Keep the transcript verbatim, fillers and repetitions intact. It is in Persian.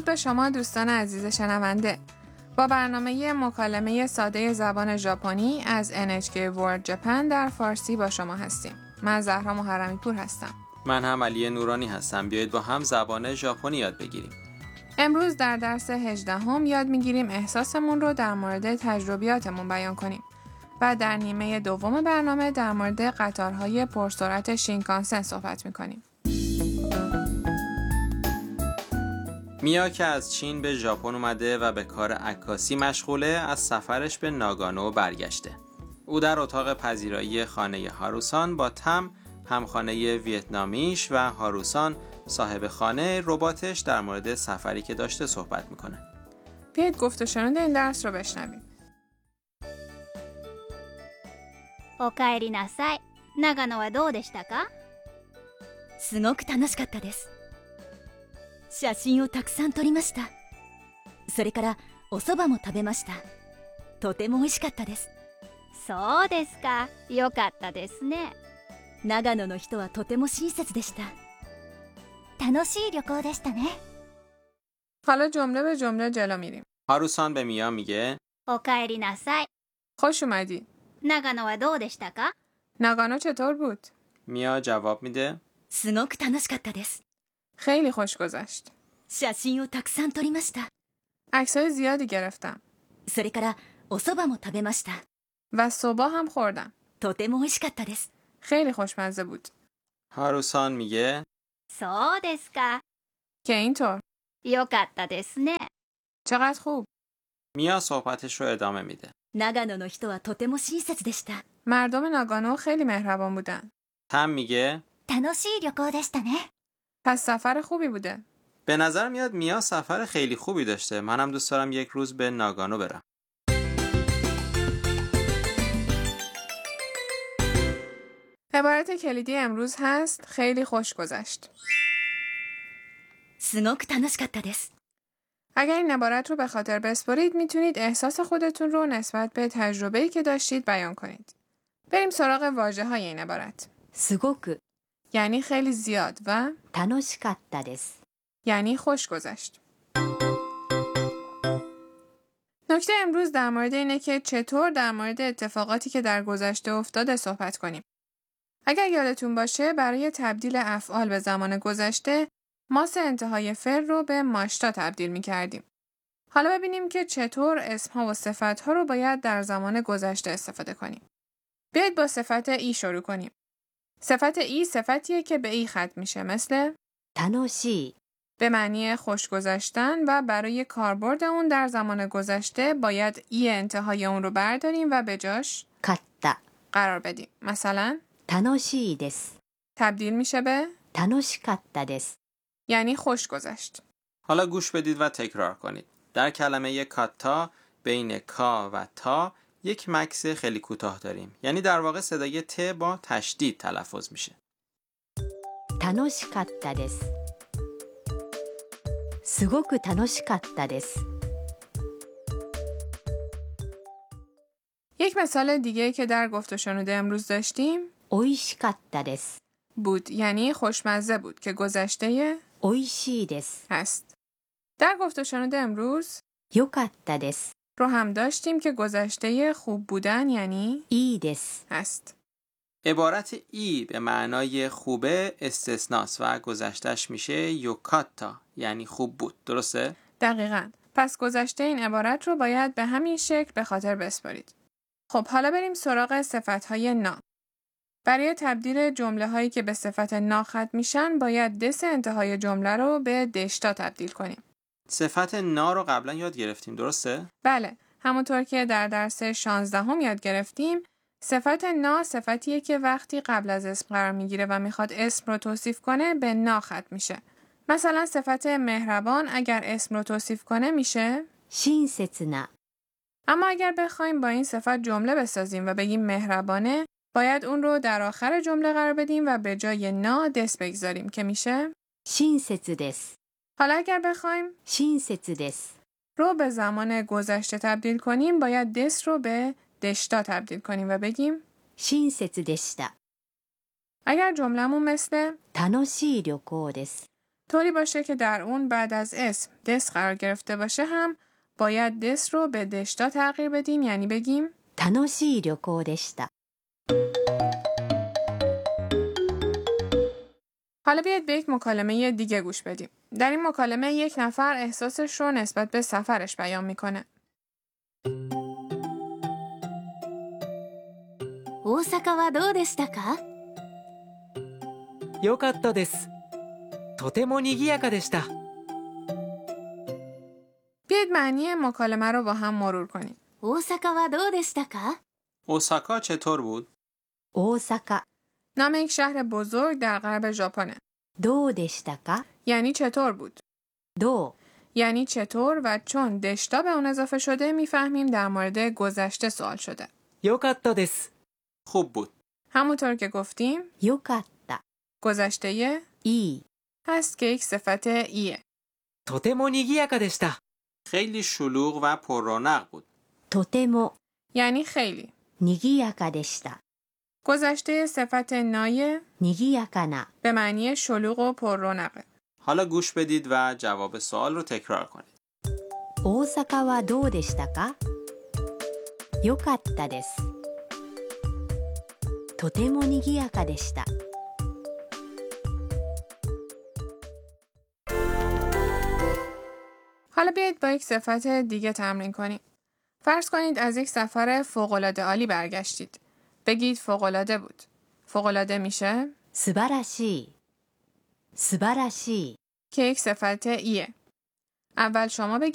درود به شما دوستان عزیز شنونده. با برنامه مکالمه ساده زبان ژاپنی از ان اچ کی World Japan در فارسی با شما هستیم. من زهرا محرمی پور هستم. من هم علی نورانی هستم. بیایید با هم زبان ژاپنی یاد بگیریم. امروز در درس هجدهم یاد میگیریم احساسمون رو در مورد تجربیاتمون بیان کنیم و در نیمه دوم برنامه در مورد قطارهای پرسرعت شینکانسن صحبت میکنیم. میا که از چین به ژاپن اومده و به کار عکاسی مشغوله، از سفرش به ناگانو برگشته. او در اتاق پذیرایی خانه هاروسان با تم همخانه ویتنامیش و هاروسان صاحب خانه رباتش در مورد سفری که داشته صحبت میکنه. بیایید گفت و شنود این درس رو بشنویم. おかえりなさい。長野はどうでしたか？ すごく楽しかったです。写真をたくさん撮りました。それからお蕎麦も食べました。とても美味しかったです。 そうですか。よかったですね。 長野の人はとても親切でした。楽しい旅行でしたね。 حالا جمله به جمله جلو میریم. هاروسان به میا میگه おかえりなさい。 خوش اومدی. 長野はどうでしたか？ ناگانو چطور بود؟ میا جواب میده すごく楽しかったです。 خیلی خوش گذشت. 写真をたくさん撮りました。 عکسای زیادی گرفتم それからお蕎麦も食べました。 و صبح هم خوردم. とても美味しかったです。 خیلی خوشمزه بود. هاروسان میگه そうですか。 که اینطور. よかったですね。 چقدر خوب. میا صحبتش رو ادامه میده 長野の人はとても親切でした。 مردم ناگانو خیلی مهربان بودن. تم میگه 楽しい旅行でしたね。 پس سفر خوبی بوده. به نظر میاد میا سفر خیلی خوبی داشته. منم دوست دارم یک روز به ناگانو برم. عبارت کلیدی امروز هست خیلی خوش گذشت. すごく楽しかったです。 اگر این عبارت رو به خاطر بسپارید میتونید احساس خودتون رو نسبت به تجربه‌ای که داشتید بیان کنید. بریم سراغ واژه‌های این عبارت. すごく یعنی خیلی زیاد و 楽しかったです。 یعنی خوش گذشت. نکته امروز در مورد اینه که چطور در مورد اتفاقاتی که در گذشته افتاده صحبت کنیم. اگر یادتون باشه برای تبدیل افعال به زمان گذشته ماس انتهای فعل رو به ماشتا تبدیل می کردیم. حالا ببینیم که چطور اسمها و صفتها رو باید در زمان گذشته استفاده کنیم. بیایید با صفت ای شروع کنیم. صفت ای صفتیه که به ای ختم میشه، مثل 楽しい به معنی خوش گذشتن و برای کاربرد اون در زمان گذشته باید ای انتهای اون رو برداریم و به جاش かった قرار بدیم. مثلا 楽しいです。 تبدیل میشه به 楽しかったです。 یعنی خوش گذشت. حالا گوش بدید و تکرار کنید. در کلمه کاتا بین کا و تا یک مکث خیلی کوتاه داریم. یعنی در واقع صدای ت با تشدید تلفظ میشه. 楽しかったです。すごく楽しかったです。 یک مثال دیگه که در گفت و شنود امروز داشتیم 美味しかったです。 بود، یعنی خوشمزه بود که گذشته 美味しいです。 هست. در گفت و شنود امروز よかったです。 رو هم داشتیم که گذشته خوب بودن یعنی いいです。 هست. عبارت ای به معنای خوبه استثناست و گذشتش میشه یوکاتا یعنی خوب بود. درسته؟ دقیقاً. پس گذشته این عبارت رو باید به همین شکل به خاطر بسپارید. خب حالا بریم سراغ صفتهای نا. برای تبدیل جمله هایی که به صفت نا ختم میشن باید دس انتهای جمله رو به دشتا تبدیل کنیم. صفت نا رو قبلا یاد گرفتیم، درسته؟ بله، همونطور که در درس شانزدهم یاد گرفتیم، صفت نا صفتیه که وقتی قبل از اسم قرار میگیره و میخواد اسم رو توصیف کنه به نا ختم میشه. مثلا صفت مهربان اگر اسم رو توصیف کنه میشه 親切な اما اگر بخوایم با این صفت جمله بسازیم و بگیم مهربانه، باید اون رو در آخر جمله قرار بدیم و به جای نا دس بگذاریم که میشه 親切です。 حالا اگر بخوایم 親切です。 رو به زمان گذشته تبدیل کنیم، باید دس رو به دشتا تبدیل کنیم و بگیم 親切でした。 اگر جمله‌مون مثل 楽しい旅行です。 طوری باشه که در اون بعد از اسم دس قرار گرفته باشه هم باید دس رو به دشتا تغییر بدیم، یعنی بگیم 楽しい旅行でした。 حالا بیاید به یک مکالمه دیگه گوش بدیم. در این مکالمه یک نفر احساسش رو نسبت به سفرش بیان میکنه. 大阪はどうでしたか？ よかったです。とても賑やかでした。 بیاید معنی مکالمه رو با هم مرور کنیم. 大阪はどうでしたか？ اوساکا چطور بود؟ 大阪 نام یک شهر بزرگ در غرب ژاپنه. どうでしたか یعنی چطور بود؟ どう یعنی چطور و چون دشتا به اون اضافه شده میفهمیم در مورد گذشته سوال شده. よかったです。 خوب بود. همونطور که گفتیم よかった گذشته いい هست که یک صفت ایه. とても賑やかでした。 خیلی شلوغ و پر رونق بود. とても یعنی خیلی. にぎやかでした。 گذشته صفت نایه にぎやかな به معنی شلوغ و پر رونقه. حالا گوش بدید و جواب سوال رو تکرار کنید. 大阪はどうでしたか？よかったです。とてもにぎやかでした。 حالا بیایید با یک صفت دیگه تمرین کنیم. فرض کنید از یک سفر فوق‌العاده عالی برگشتید. بگید فوق‌العاده بود. فوق‌العاده میشه 素晴らしい素晴らしい که یک صفت ایه. اول شما بگید